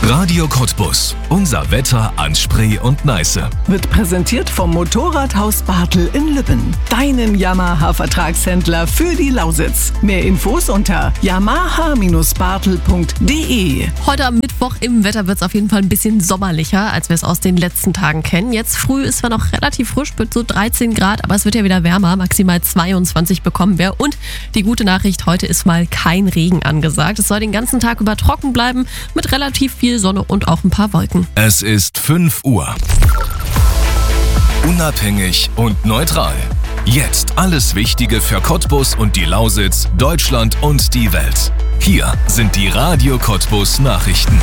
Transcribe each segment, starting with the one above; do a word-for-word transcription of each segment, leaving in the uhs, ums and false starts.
Radio Cottbus. Unser Wetter an Spree und Neiße. Wird präsentiert vom Motorradhaus Bartel in Lübben. Deinem Yamaha-Vertragshändler für die Lausitz. Mehr Infos unter yamaha Bindestrich bartel punkt de. Heute am Mittwoch im Wetter wird es auf jeden Fall ein bisschen sommerlicher, als wir es aus den letzten Tagen kennen. Jetzt früh ist zwar noch relativ frisch mit so dreizehn Grad, aber es wird ja wieder wärmer. Maximal zweiundzwanzig bekommen wir. Und die gute Nachricht, heute ist mal kein Regen angesagt. Es soll den ganzen Tag über trocken bleiben mit relativ viel Sonne und auch ein paar Wolken. Es ist fünf Uhr. Unabhängig und neutral. Jetzt alles Wichtige für Cottbus und die Lausitz, Deutschland und die Welt. Hier sind die Radio Cottbus Nachrichten.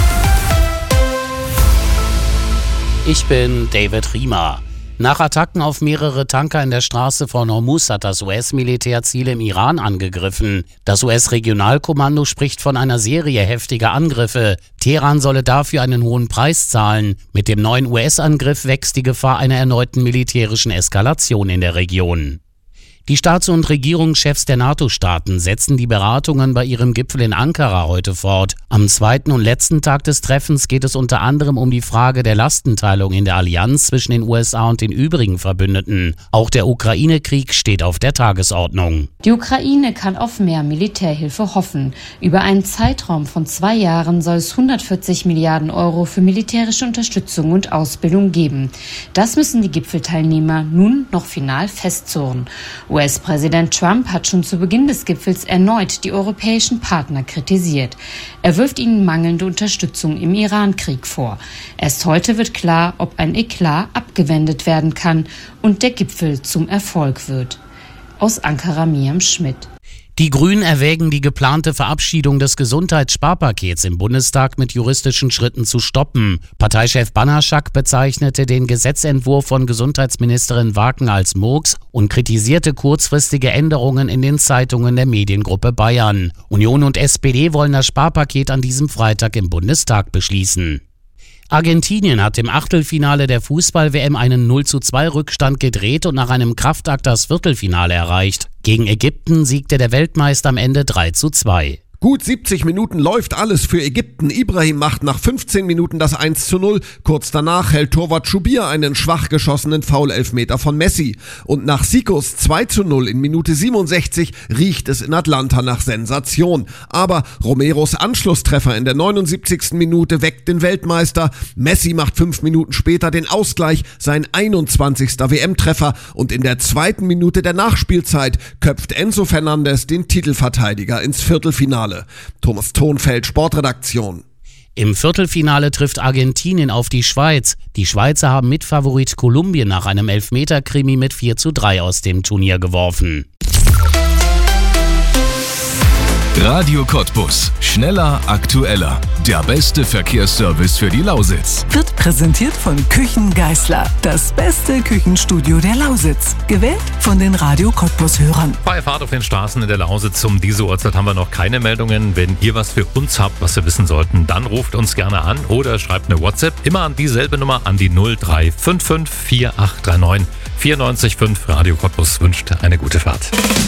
Ich bin David Riemer. Nach Attacken auf mehrere Tanker in der Straße von Hormuz hat das U S-Militär Ziele im Iran angegriffen. Das U S-Regionalkommando spricht von einer Serie heftiger Angriffe. Teheran solle dafür einen hohen Preis zahlen. Mit dem neuen U S-Angriff wächst die Gefahr einer erneuten militärischen Eskalation in der Region. Die Staats- und Regierungschefs der NATO-Staaten setzen die Beratungen bei ihrem Gipfel in Ankara heute fort. Am zweiten und letzten Tag des Treffens geht es unter anderem um die Frage der Lastenteilung in der Allianz zwischen den U S A und den übrigen Verbündeten. Auch der Ukraine-Krieg steht auf der Tagesordnung. Die Ukraine kann auf mehr Militärhilfe hoffen. Über einen Zeitraum von zwei Jahren soll es hundertvierzig Milliarden Euro für militärische Unterstützung und Ausbildung geben. Das müssen die Gipfelteilnehmer nun noch final festzurren. U S-Präsident Trump hat schon zu Beginn des Gipfels erneut die europäischen Partner kritisiert. Er wirft ihnen mangelnde Unterstützung im Iran-Krieg vor. Erst heute wird klar, ob ein Eklat abgewendet werden kann und der Gipfel zum Erfolg wird. Aus Ankara Miriam Schmidt. Die Grünen erwägen, die geplante Verabschiedung des Gesundheitssparpakets im Bundestag mit juristischen Schritten zu stoppen. Parteichef Banaschak bezeichnete den Gesetzentwurf von Gesundheitsministerin Waken als Murks und kritisierte kurzfristige Änderungen in den Zeitungen der Mediengruppe Bayern. Union und S P D wollen das Sparpaket an diesem Freitag im Bundestag beschließen. Argentinien hat im Achtelfinale der Fußball-W M einen null zu zwei Rückstand gedreht und nach einem Kraftakt das Viertelfinale erreicht. Gegen Ägypten siegte der Weltmeister am Ende drei zu zwei. Gut siebzig Minuten läuft alles für Ägypten. Ibrahim macht nach fünfzehn Minuten das eins zu null. Kurz danach hält Torwart Schubir einen schwach geschossenen Foul-Elfmeter von Messi. Und nach Sikos zwei zu null in Minute siebenundsechzig riecht es in Atlanta nach Sensation. Aber Romeros Anschlusstreffer in der neunundsiebzigsten Minute weckt den Weltmeister. Messi macht fünf Minuten später den Ausgleich, sein einundzwanzigster W M-Treffer. Und in der zweiten Minute der Nachspielzeit köpft Enzo Fernandes den Titelverteidiger ins Viertelfinale. Thomas Thonfeld, Sportredaktion. Im Viertelfinale trifft Argentinien auf die Schweiz. Die Schweizer haben Mitfavorit Kolumbien nach einem Elfmeter-Krimi mit vier zu drei aus dem Turnier geworfen. Radio Cottbus. Schneller, aktueller. Der beste Verkehrsservice für die Lausitz. Wird präsentiert von Küchen Geisler. Das beste Küchenstudio der Lausitz. Gewählt von den Radio Cottbus-Hörern. Bei Fahrt auf den Straßen in der Lausitz um diese Uhrzeit haben wir noch keine Meldungen. Wenn ihr was für uns habt, was wir wissen sollten, dann ruft uns gerne an oder schreibt eine WhatsApp. Immer an dieselbe Nummer, an die null drei fünf fünf vier acht drei neun vier neun fünf. Radio Cottbus wünscht eine gute Fahrt.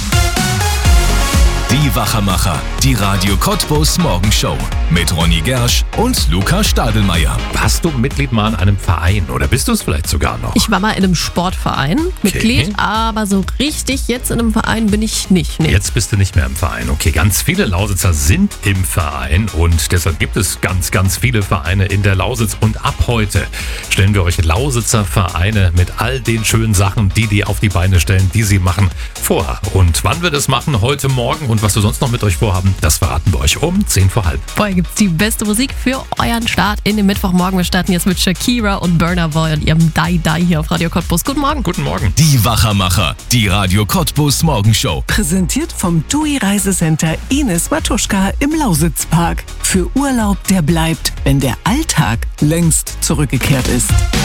Die Wachermacher, die Radio Cottbus Morgenshow mit Ronny Gersch und Luca Stadelmeier. Warst du Mitglied mal in einem Verein oder bist du es vielleicht sogar noch? Ich war mal in einem Sportverein Mitglied, Okay. aber so richtig jetzt in einem Verein bin ich nicht. Nee. Jetzt bist du nicht mehr im Verein. Okay, ganz viele Lausitzer sind im Verein und deshalb gibt es ganz, ganz viele Vereine in der Lausitz. Und ab heute stellen wir euch Lausitzer Vereine mit all den schönen Sachen, die die auf die Beine stellen, die sie machen, vor. Und wann wir das machen, heute Morgen und was wir sonst noch mit euch vorhaben, das verraten wir euch um zehn vor halb. Vorher gibt's die beste Musik für euren Start in den Mittwochmorgen. Wir starten jetzt mit Shakira und Burna Boy und ihrem Die Die hier auf Radio Cottbus. Guten Morgen. Guten Morgen. Die Wachermacher, die Radio Cottbus Morgenshow. Präsentiert vom T U I Reisecenter Ines Matuschka im Lausitzpark. Für Urlaub, der bleibt, wenn der Alltag längst zurückgekehrt ist.